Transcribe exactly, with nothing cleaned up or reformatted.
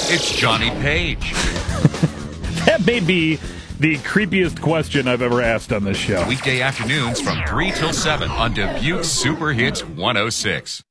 It's Johnny Page. That may be the creepiest question I've ever asked on this show. Weekday afternoons from three till seven on Dubuque Super Hits one oh six.